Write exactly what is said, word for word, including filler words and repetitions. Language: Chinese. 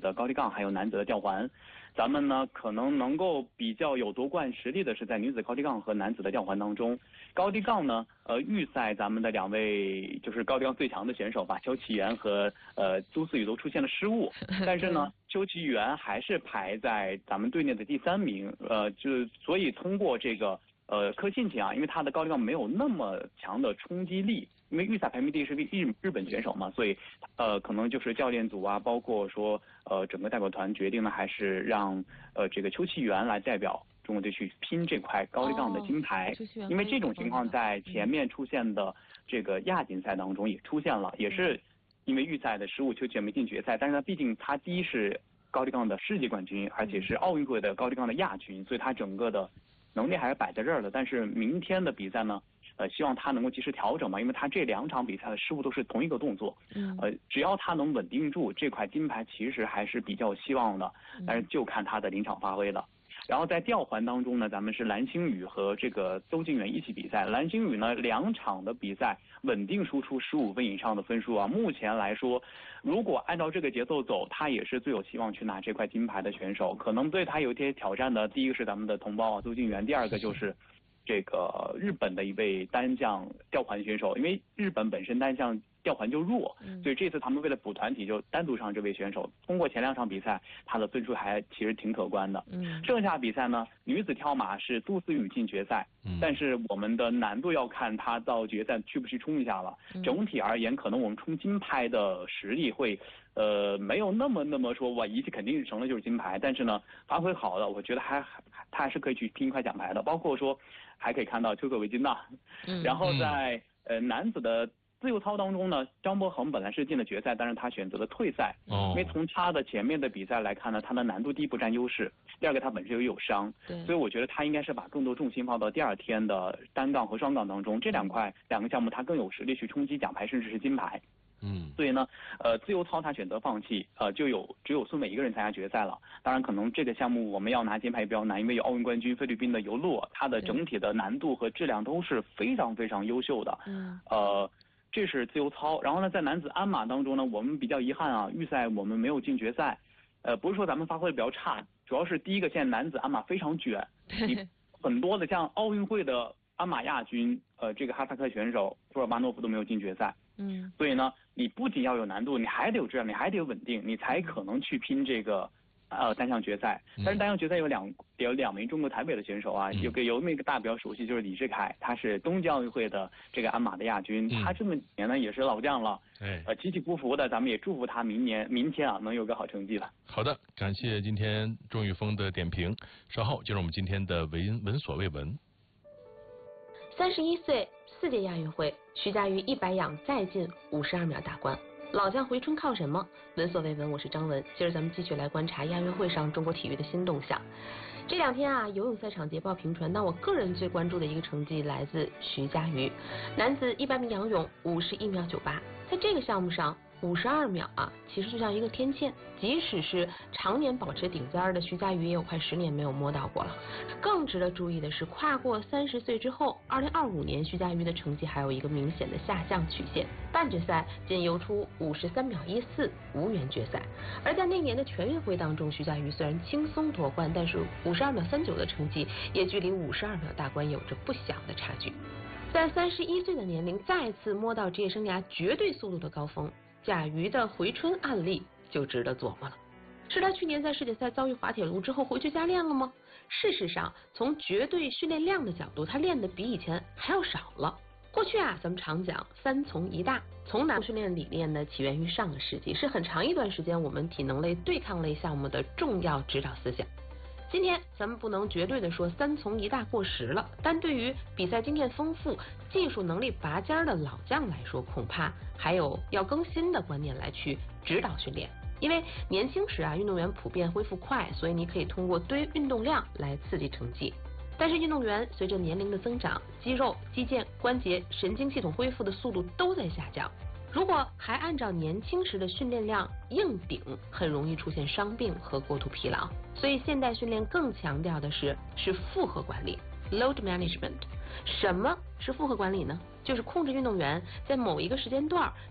的高低杠还有男子的吊环。咱们呢可能能够比较有夺冠实力的是在女子高低杠和男子的吊环当中。高低杠呢，呃，预赛咱们的两位就是高低杠最强的选手吧，邱启源和呃朱思雨都出现了失误，但是呢，邱启源还是排在咱们队内的第三名，呃，就所以通过这个。呃，柯信晴啊，因为他的高低杠没有那么强的冲击力，因为预赛排名第一是日日本选手嘛，所以呃，可能就是教练组啊，包括说呃整个代表团决定呢，还是让呃这个邱启源来代表中国队去拼这块高低杠的金牌，哦、因为这种情况在前面出现的这个亚锦赛当中也出现了，嗯、也是因为预赛的失误，邱启源没进决赛，但是呢，毕竟他第一是高低杠的世界冠军，而且是奥运会的高低杠的亚军，所以他整个的。能力还是摆在这儿的，但是明天的比赛呢，呃，希望他能够及时调整嘛，因为他这两场比赛的失误都是同一个动作，嗯，呃，只要他能稳定住这块金牌，其实还是比较有希望的，但是就看他的临场发挥了。然后在吊环当中呢，咱们是蓝星宇和这个邹敬远一起比赛。蓝星宇呢，两场的比赛稳定输出十五分以上的分数啊。目前来说，如果按照这个节奏走，他也是最有希望去拿这块金牌的选手。可能对他有一些挑战的，第一个是咱们的同胞啊，邹敬远，第二个就是这个日本的一位单项吊环选手，因为日本本身单项吊环就弱，所以这次他们为了补团体就单独上这位选手。通过前两场比赛，他的分数还其实挺可观的。嗯，剩下比赛呢，女子跳马是杜思雨进决赛，嗯、但是我们的难度要看他到决赛去不去冲一下了。嗯、整体而言，可能我们冲金牌的实力会呃没有那么那么说哇一切肯定是成了就是金牌，但是呢发挥好的，我觉得还他还是可以去拼一块奖牌的。包括说还可以看到丘克维金娜，嗯、然后在呃男子的。自由操当中呢，张博恒本来是进了决赛，但是他选择了退赛，哦、因为从他的前面的比赛来看呢，他的难度第一不占优势，第二个他本身又有伤，所以我觉得他应该是把更多重心放到第二天的单杠和双杠当中，这两块两个项目他更有实力去冲击奖牌甚至是金牌。嗯，所以呢，呃，自由操他选择放弃，呃，就有只有孙美一个人参加决赛了。当然，可能这个项目我们要拿金牌比较难，因为有奥运冠军菲律宾的尤洛，他的整体的难度和质量都是非常非常优秀的。嗯，呃。这是自由操，然后呢，在男子鞍马当中呢，我们比较遗憾啊，预赛我们没有进决赛。呃，不是说咱们发挥的比较差，主要是第一个，现在男子鞍马非常卷，很多的像奥运会的鞍马亚军，呃，这个哈萨克选手图尔巴诺夫都没有进决赛。嗯，所以呢，你不仅要有难度，你还得有质量，你还得有稳定，你才可能去拼这个。呃，单项决赛，但是单项决赛有两有两名中国台北的选手啊，有个有那个大比较熟悉，就是李志凯，他是东京奥运会的这个鞍马的亚军，嗯、他这么几年呢也是老将了，哎，呃，起起伏伏的，咱们也祝福他明年明天啊能有个好成绩了。 好的，感谢今天钟玉峰的点评，稍后进入我们今天的闻闻所未闻。 三十一岁，四届亚运会，徐嘉余一百仰再进五十二秒大关。老将回春靠什么？闻所未闻，我是张文。今儿咱们继续来观察亚运会上中国体育的新动向。这两天啊，游泳赛场捷报频传，但我个人最关注的一个成绩来自徐嘉余，男子一百米仰泳五十一秒九八，在这个项目上。五十二秒啊，其实就像一个天堑，即使是常年保持顶尖的徐嘉余，也有快十年没有摸到过了。更值得注意的是，跨过三十岁之后，二零二五年徐嘉余的成绩还有一个明显的下降曲线，半决赛仅游出五十三秒一四，无缘决赛。而在那年的全运会当中，徐嘉余虽然轻松夺冠，但是五十二秒三九的成绩也距离五十二秒大关有着不小的差距。在三十一岁的年龄再次摸到职业生涯绝对速度的高峰，贾瑜的回春案例就值得琢磨了。是他去年在世锦赛遭遇滑铁卢之后回去加练了吗？事实上，从绝对训练量的角度，他练的比以前还要少了。过去啊，咱们常讲三从一大，从难度训练理念呢起源于上个世纪，是很长一段时间我们体能类、对抗类项目的重要指导思想。今天咱们不能绝对的说三从一大过时了，但对于比赛经验丰富、技术能力拔尖的老将来说，恐怕还有要更新的观念来去指导训练。因为年轻时啊，运动员普遍恢复快，所以你可以通过堆运动量来刺激成绩。但是运动员随着年龄的增长，肌肉、肌腱、关节、神经系统恢复的速度都在下降。如果还按照年轻时的训练量硬顶，很容易出现伤病和过度疲劳。所以现代训练更强调的是是负荷管理 load management。 什么是负荷管理呢？就是控制运动员在某一个时间段